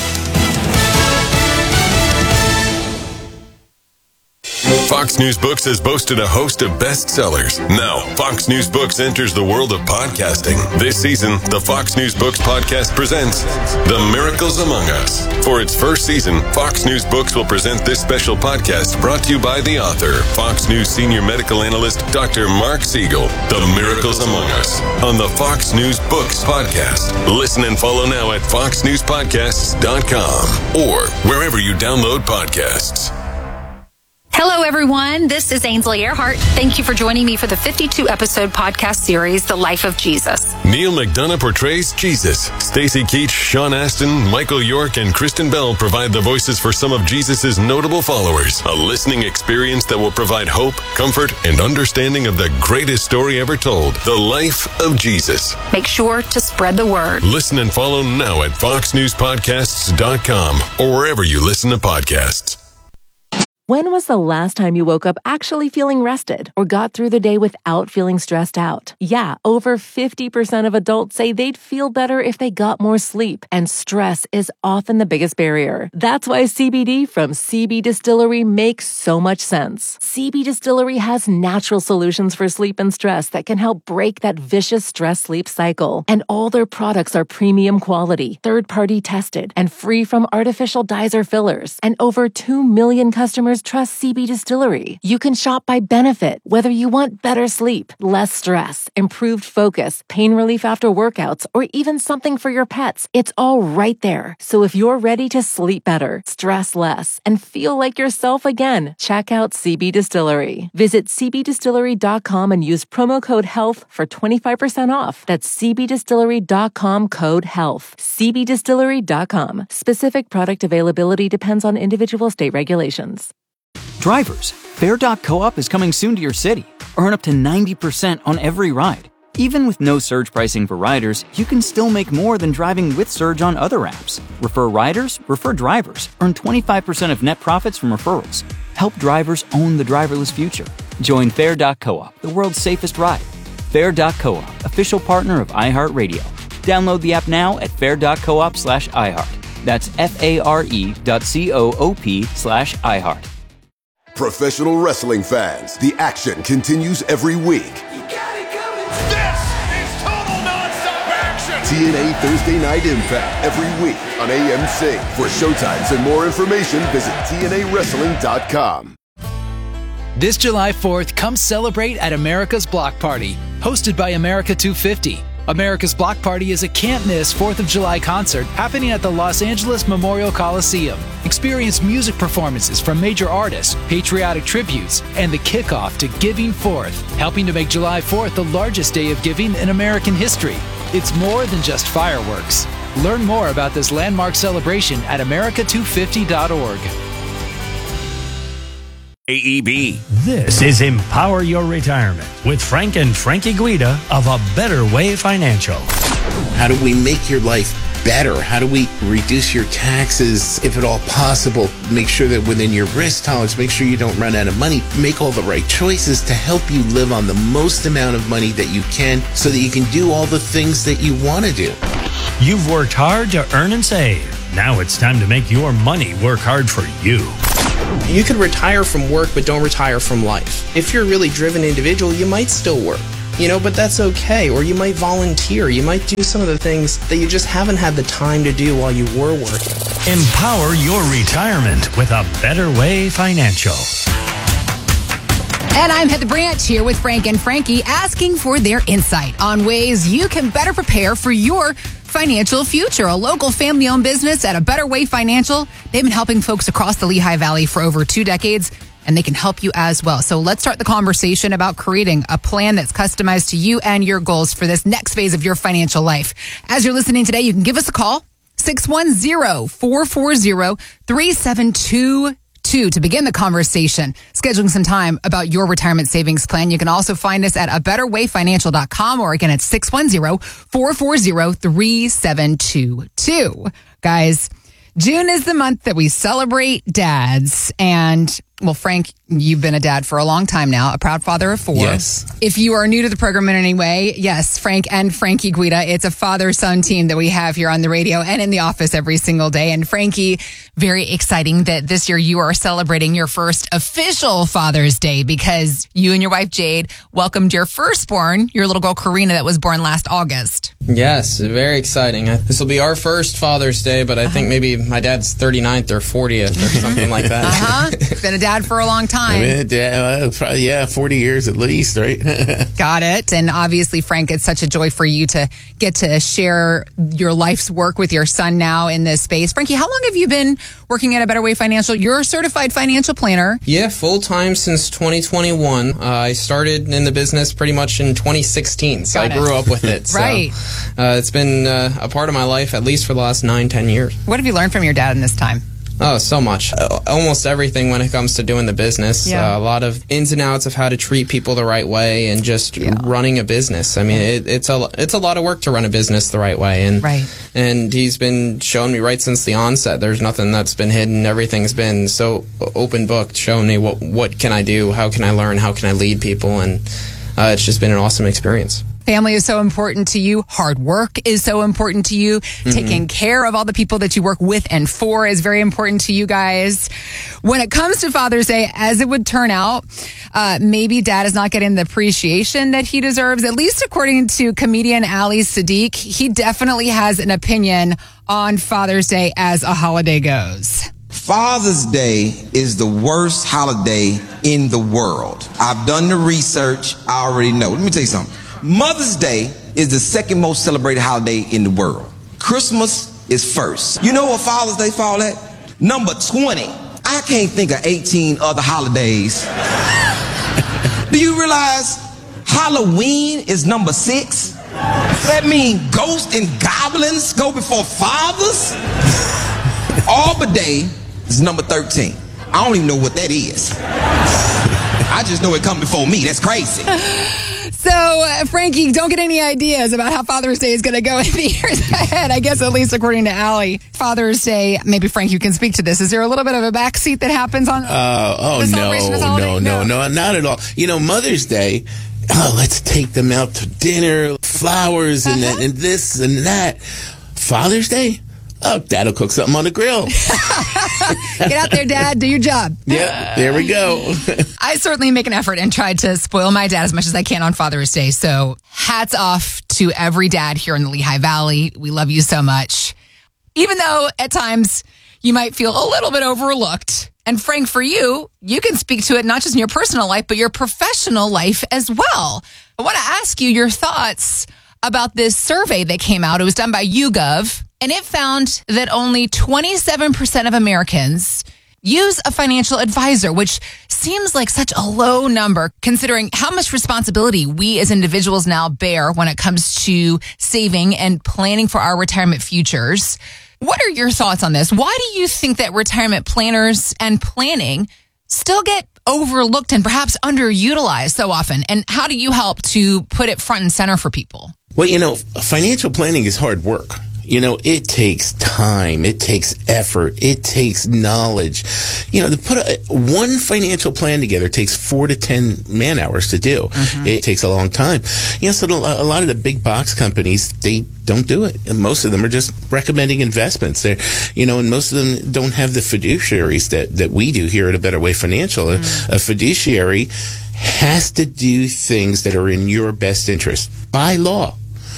Fox News Books has boasted a host of bestsellers. Now, Fox News Books enters the world of podcasting. This season, the Fox News Books podcast presents The Miracles Among Us. For its first season, Fox News Books will present this special podcast brought to you by the author, Fox News senior medical analyst, Dr. Mark Siegel. The Miracles Among Us on the Fox News Books podcast. Listen and follow now at foxnewspodcasts.com or wherever you download podcasts. Hello, everyone. This is Ainsley Earhart. Thank you for joining me for the 52-episode podcast series, The Life of Jesus. Neil McDonough portrays Jesus. Stacey Keach, Sean Astin, Michael York, and Kristen Bell provide the voices for some of Jesus' notable followers. A listening experience that will provide hope, comfort, and understanding of the greatest story ever told, The Life of Jesus. Make sure to spread the word. Listen and follow now at foxnewspodcasts.com or wherever you listen to podcasts. When was the last time you woke up actually feeling rested or got through the day without feeling stressed out? Yeah, over 50% of adults say they'd feel better if they got more sleep, and stress is often the biggest barrier. That's why CBD from CB Distillery makes so much sense. CB Distillery has natural solutions for sleep and stress that can help break that vicious stress-sleep cycle. And all their products are premium quality, third-party tested, and free from artificial dyes or fillers. And over 2 million customers trust CB Distillery. You can shop by benefit, whether you want better sleep, less stress, improved focus, pain relief after workouts, or even something for your pets. It's all right there. So if you're ready to sleep better, stress less, and feel like yourself again, check out CB Distillery. Visit cbdistillery.com and use promo code HEALTH for 25% off. That's cbdistillery.com, code HEALTH. cbdistillery.com. Specific product availability depends on individual state regulations. Drivers, Fair.coop is coming soon to your city. Earn up to 90% on every ride. Even with no surge pricing for riders, you can still make more than driving with surge on other apps. Refer riders, refer drivers. Earn 25% of net profits from referrals. Help drivers own the driverless future. Join Fair.coop, the world's safest ride. Fair.coop, official partner of iHeartRadio. Download the app now at fair.coop/iHeart. That's FARE.coop/iHeart. Professional wrestling fans, the action continues every week. This is total nonstop action. TNA Thursday Night Impact every week on AMC. For showtimes and more information, visit TNAWrestling.com. This July 4th, come celebrate at America's Block Party, hosted by America 250. America's Block Party is a can't-miss 4th of July concert happening at the Los Angeles Memorial Coliseum. Experience music performances from major artists, patriotic tributes, and the kickoff to Giving Forth, helping to make July 4th the largest day of giving in American history. It's more than just fireworks. Learn more about this landmark celebration at america250.org. AEB. This is Empower Your Retirement with Frank and Frankie Guida of A Better Way Financial. How do we make your life better? How do we reduce your taxes, if at all possible? Make sure that within your risk tolerance, make sure you don't run out of money. Make all the right choices to help you live on the most amount of money that you can so that you can do all the things that you want to do. You've worked hard to earn and save. Now it's time to make your money work hard for you. You could retire from work, but don't retire from life. If you're a really driven individual, you might still work, but that's okay. Or you might volunteer. You might do some of the things that you just haven't had the time to do while you were working. Empower your retirement with A Better Way Financial. And I'm Heather Branch here with Frank and Frankie, asking for their insight on ways you can better prepare for your financial future. A local family-owned business at A Better Way Financial. They've been helping folks across the Lehigh Valley for over 2 decades, and they can help you as well. So let's start the conversation about creating a plan that's customized to you and your goals for this next phase of your financial life. As you're listening today, you can give us a call, 610-440-3722. To begin the conversation, scheduling some time about your retirement savings plan. You can also find us at abetterwayfinancial.com, or again at 610-440-3722. Guys, June is the month that we celebrate dads. And, well, Frank, you've been a dad for a long time now, a proud father of 4. Yes. If you are new to the program in any way, yes, Frank and Frankie Guida, it's a father-son team that we have here on the radio and in the office every single day. And Frankie, very exciting that this year you are celebrating your first official Father's Day, because you and your wife Jade welcomed your firstborn, your little girl Karina, that was born last August. Yes, very exciting. This will be our first Father's Day, but I think maybe my dad's 39th or 40th or something like that. Been a dad for a long time. Probably, 40 years at least, right? Got it. And obviously, Frank, it's such a joy for you to get to share your life's work with your son now in this space. Frankie, how long have you been working at A Better Way Financial? You're a certified financial planner. Yeah, full-time since 2021. I started in the business pretty much in 2016, so I grew up with it. Right. So, it's been a part of my life at least for the last 9-10 years. What have you learned from your dad in this time? Oh, so much. Almost everything when it comes to doing the business. Yeah. A lot of ins and outs of how to treat people the right way and just running a business. I mean, it's a lot of work to run a business the right way. And he's been showing me right since the onset. There's nothing that's been hidden. Everything's been so open booked, showing me what can I do, how can I learn, how can I lead people. And it's just been an awesome experience. Family is so important to you. Hard work is so important to you. Taking care of all the people that you work with and for is very important to you guys. When it comes to Father's Day, as it would turn out, maybe dad is not getting the appreciation that he deserves, at least according to comedian Ali Sadiq. He definitely has an opinion on Father's Day as a holiday goes. Father's Day is the worst holiday in the world. I've done the research. I already know. Let me tell you something. Mother's Day is the second most celebrated holiday in the world. Christmas is first. You know what Father's Day fall at? Number 20. I can't think of 18 other holidays. Do you realize Halloween is number 6? That means ghosts and goblins go before fathers? Arbor Day is number 13. I don't even know what that is. I just know it come before me. That's crazy. So, Frankie, don't get any ideas about how Father's Day is going to go in the years ahead. I guess at least according to Allie, Father's Day, maybe Frank, you can speak to this. Is there a little bit of a backseat that happens on the celebration of this holiday? No, not at all. Mother's Day, let's take them out to dinner, flowers and this and that. Father's Day? Oh, Dad'll cook something on the grill. Get out there, Dad. Do your job. Yep, there we go. I certainly make an effort and try to spoil my dad as much as I can on Father's Day. So hats off to every dad here in the Lehigh Valley. We love you so much. Even though at times you might feel a little bit overlooked And Frank, for you, you can speak to it not just in your personal life, but your professional life as well. I want to ask you your thoughts about this survey that came out. It was done by YouGov, and it found that only 27% of Americans use a financial advisor, which seems like such a low number considering how much responsibility we as individuals now bear when it comes to saving and planning for our retirement futures. What are your thoughts on this? Why do you think that retirement planners and planning still get overlooked and perhaps underutilized so often? And how do you help to put it front and center for people? Well, financial planning is hard work. It takes time. It takes effort. It takes knowledge. To put one financial plan together takes 4 to 10 man hours to do. Mm-hmm. It takes a long time. So a lot of the big box companies, they don't do it. And most of them are just recommending investments. They're, and most of them don't have the fiduciaries that we do here at A Better Way Financial. Mm-hmm. A fiduciary has to do things that are in your best interest by law.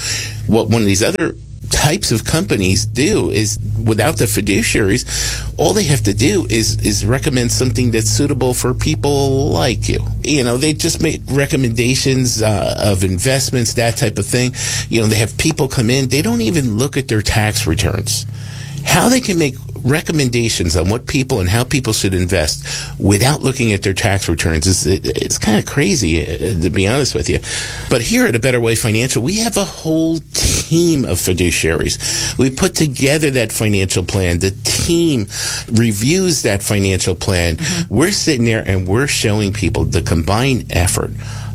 What one of these other types of companies do is, without the fiduciaries, all they have to do is recommend something that's suitable for people like you. They just make recommendations of investments, that type of thing. They have people come in. They don't even look at their tax returns. How they can make recommendations on what people and how people should invest without looking at their tax returns it's kind of crazy, to be honest with you. But here at A Better Way Financial, we have a whole team of fiduciaries. We put together that financial plan. The team reviews that financial plan. Mm-hmm. We're sitting there and we're showing people the combined effort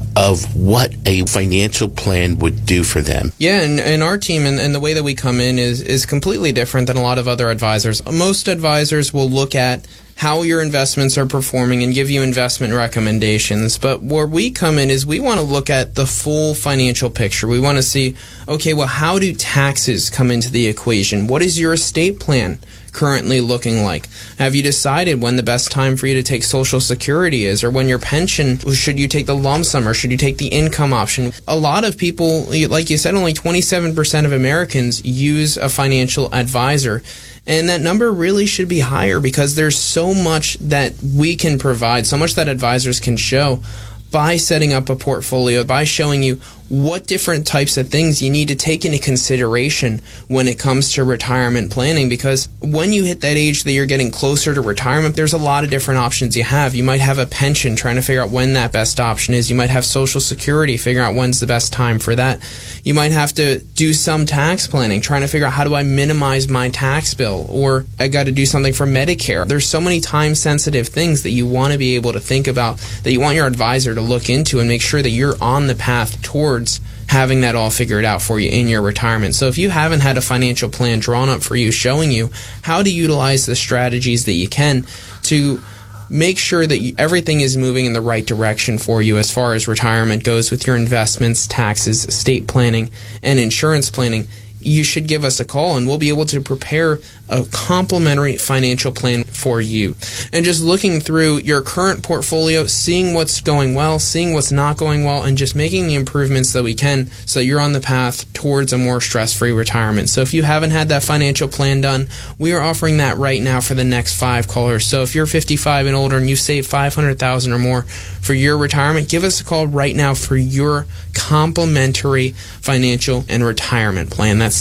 of what a financial plan would do for them. Yeah, and our team and the way that we come in is completely different than a lot of other advisors. Most advisors will look at how your investments are performing and give you investment recommendations. But where we come in is we want to look at the full financial picture. We want to see, okay, well, how do taxes come into the equation? What is your estate plan currently looking like? Have you decided when the best time for you to take Social Security is, or when your pension, should you take the lump sum or should you take the income option? A lot of people, like you said, only 27% of Americans use a financial advisor. And that number really should be higher because there's so much that we can provide, so much that advisors can show by setting up a portfolio, by showing you what different types of things you need to take into consideration when it comes to retirement planning. Because when you hit that age that you're getting closer to retirement, there's a lot of different options you have. You might have a pension, trying to figure out when that best option is. You might have Social Security, figuring out when's the best time for that. You might have to do some tax planning, trying to figure out how do I minimize my tax bill, or I got to do something for Medicare. There's so many time-sensitive things that you want to be able to think about, that you want your advisor to look into and make sure that you're on the path towards having that all figured out for you in your retirement. So if you haven't had a financial plan drawn up for you, showing you how to utilize the strategies that you can to make sure that everything is moving in the right direction for you as far as retirement goes with your investments, taxes, estate planning, and insurance planning, you should give us a call and we'll be able to prepare a complimentary financial plan for you. And just looking through your current portfolio, seeing what's going well, seeing what's not going well, and just making the improvements that we can so you're on the path towards a more stress-free retirement. So if you haven't had that financial plan done, we are offering that right now for the next 5 callers. So if you're 55 and older and you save $500,000 or more for your retirement, give us a call right now for your complimentary financial and retirement plan. That's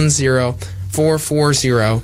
610-440-3722.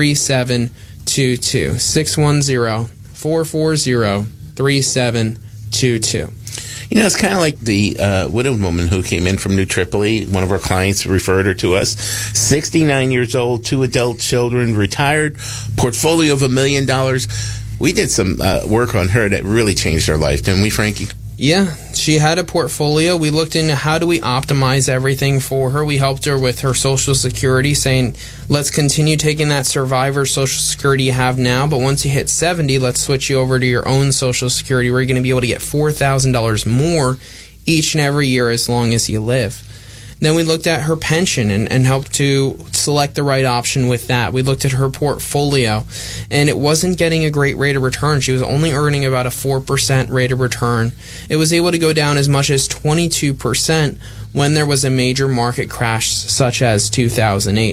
610-440-3722. It's kind of like the widowed woman who came in from New Tripoli. One of our clients referred her to us. 69 years old, 2 adult children, retired, portfolio of $1 million. We did some work on her that really changed her life, didn't we, Frankie? Yeah, she had a portfolio. We looked into how do we optimize everything for her. We helped her with her Social Security, saying, let's continue taking that survivor Social Security you have now, but once you hit 70, let's switch you over to your own Social Security where you're going to be able to get $4,000 more each and every year as long as you live. Then we looked at her pension and helped to select the right option with that. We looked at her portfolio, and it wasn't getting a great rate of return. She was only earning about a 4% rate of return. It was able to go down as much as 22% when there was a major market crash such as 2008.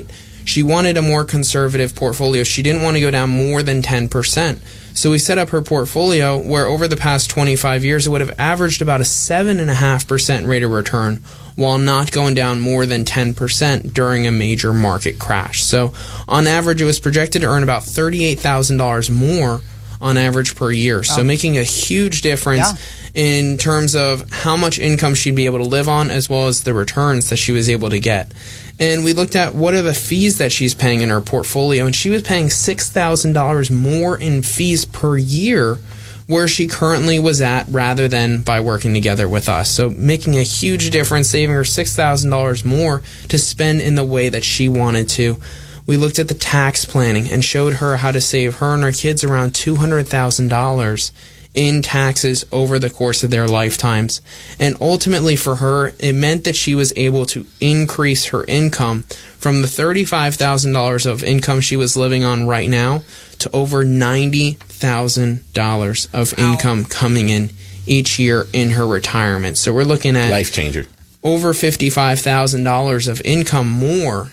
she wanted a more conservative portfolio. She didn't want to go down more than 10%. So we set up her portfolio where over the past 25 years, it would have averaged about a 7.5% rate of return while not going down more than 10% during a major market crash. So on average, it was projected to earn about $38,000 more on average per year. So making a huge difference in terms of how much income she'd be able to live on as well as the returns that she was able to get. And we looked at what are the fees that she's paying in her portfolio, and she was paying $6,000 more in fees per year where she currently was at rather than by working together with us. So making a huge difference, saving her $6,000 more to spend in the way that she wanted to. We looked at the tax planning and showed her how to save her and her kids around $200,000 in taxes over the course of their lifetimes. And ultimately for her, it meant that she was able to increase her income from the $35,000 of income she was living on right now to over $90,000 of income coming in each year in her retirement. So we're looking at life changer. Over $55,000 of income more